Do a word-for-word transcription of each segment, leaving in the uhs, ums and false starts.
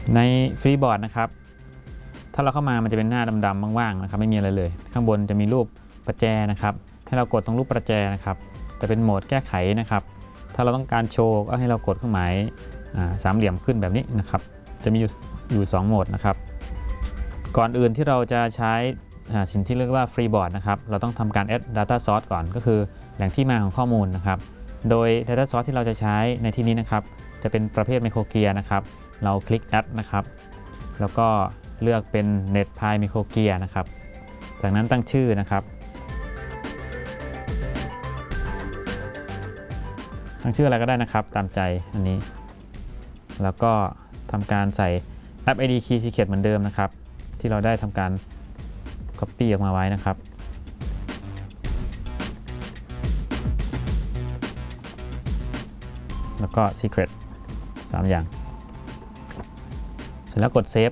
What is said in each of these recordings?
ในฟรีบอร์ดนะครับถ้าเราเข้ามามันจะเป็นหน้าดำๆว่างๆนะครับไม่มีอะไรเลยข้างบนจะมีรูปประแจนะครับให้เรากดตรงรูปประแจนะครับจะเป็นโหมดแก้ไขนะครับถ้าเราต้องการโชว์ก็ให้เรากดเครื่องหมายสามเหลี่ยมขึ้นแบบนี้นะครับจะมีอยู่สองโหมดนะครับก่อนอื่นที่เราจะใช้สิ่งที่เรียกว่าฟรีบอร์ดนะครับเราต้องทำการ add data source ก่อนก็คือแหล่งที่มาของข้อมูลนะครับโดย data source ที่เราจะใช้ในที่นี้นะครับจะเป็นประเภทไมโครเกียร์นะครับเราคลิก add นะครับแล้วก็เลือกเป็น NetPy Microgear นะครับจากนั้นตั้งชื่อนะครับตั้งชื่ออะไรก็ได้นะครับตามใจอันนี้แล้วก็ทำการใส่ App ไอ ดี Key Secret เหมือนเดิมนะครับที่เราได้ทำการ Copy ออกมาไว้นะครับแล้วก็ Secret สามอย่างเสร็จแล้วกดเซฟ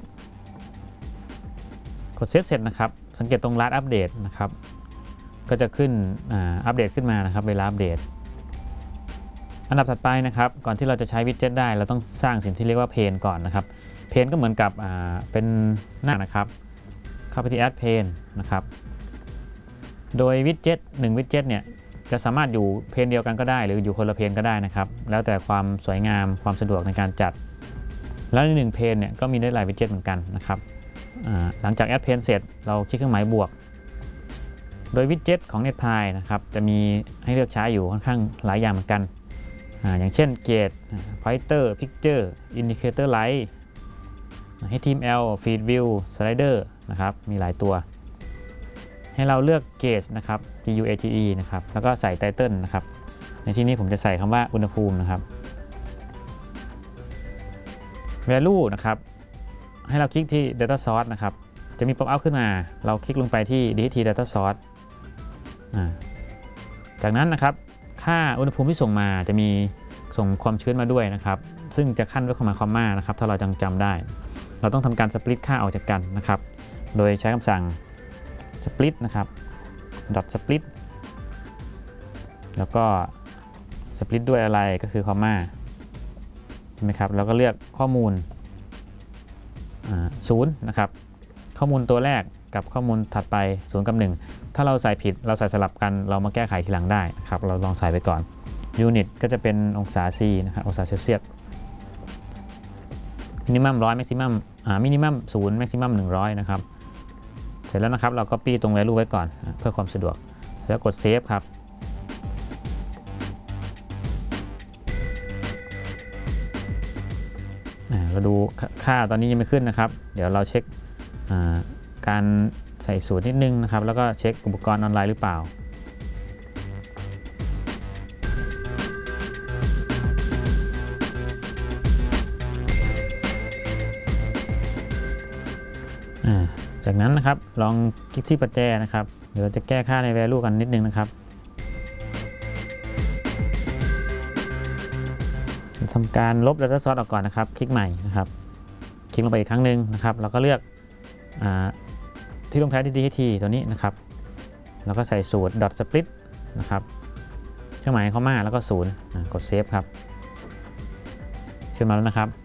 กดเซฟเสร็จนะครับสังเกตตรง Last Update นะครับก็จะขึ้นอัปเดตขึ้นมานะครับเวลาอัปเดตอันดับถัดไปนะครับก่อนที่เราจะใช้วิดเจ็ตได้เราต้องสร้างสิ่งที่เรียกว่าเพนก่อนนะครับเพนก็เหมือนกับเป็นหน้านะครับเข้าไปที่ Add Pane นะครับโดยวิดเจ็ตหนึ่งวิดเจ็ตเนี่ยจะสามารถอยู่เพนเดียวกันก็ได้หรืออยู่คนละเพนก็ได้นะครับแล้วแต่ความสวยงามความสะดวกในการจัดแล้วในหนึ่งเพนเนี่ยก็มีได้หลายวิดเจ็ตเหมือนกันนะครับหลังจาก Add Pane เสร็จเราคลิกเครื่องหมายบวกโดยวิดเจ็ตของ NetPy นะครับจะมีให้เลือกใช้อยู่ค่อนข้างหลายอย่างเหมือนกันอย่างเช่น Gate Pointer Picture Indicator Light เอช ที เอ็ม แอล Feed View Slider นะครับมีหลายตัวให้เราเลือก Gauge นะครับ G U A G E นะครับแล้วก็ใส่ Title นะครับในที่นี้ผมจะใส่คำว่าอุณหภูมินะครับ Value นะครับให้เราคลิกที่ Data Source นะครับจะมี Pop up ขึ้นมาเราคลิกลงไปที่ ดี เอช ที Data Source จากนั้นนะครับค่าอุณหภูมิที่ส่งมาจะมีส่งความชื้นมาด้วยนะครับซึ่งจะขั้นด้วยคอมมาคอมมานะครับถ้าเราจำจำได้เราต้องทำการสปลิตค่าออกจากกันนะครับโดยใช้คำสั่งสปลิตนะครับ dot split แล้วก็สปลิตด้วยอะไรก็คือคอมมาใช่ไหมครับแล้วก็เลือกข้อมูลศูนย์นะครับข้อมูลตัวแรกกับข้อมูลถัดไปศูนย์กับหนึ่งถ้าเราใส่ผิดเราใส่สลับกันเรามาแก้ไขทีหลังได้นะครับเราลองใส่ไปก่อนยูนิตก็จะเป็นองศา C นะครับองศาเซลเซียสมินิมัมร้อยแม็กซิมัมอ่ามินิมัมศูนย์แม็กซิมัมหนึ่งร้อยนะครับเสร็จแล้วนะครับเราก็ปี้ตรง value ไว้ก่อนเพื่อความสะดวกแล้วกดเซฟครับเราดูค่าตอนนี้ยังไม่ขึ้นนะครับเดี๋ยวเราเช็คการใส่สูตรนิดนึงนะครับแล้วก็เช็คอุปกรณ์ออนไลน์หรือเปล่าจากนั้นนะครับลองคลิกที่ประแจนะครับเดี๋ยวจะแก้ค่าใน value กันนิดนึงนะครับทำการลบ data source ออกก่อนนะครับคลิกใหม่นะครับคลิกลงไปอีกครั้งหนึ่งนะครับแล้วก็เลือกที่ลงท้ายที่ ดี เอช ที ตัวนี้นะครับแล้วก็ใส่สูตร dot split นะครับเครื่องหมายคอมมาแล้วก็ศูนย์กดเซฟครับขึ้นมาแล้วนะครับ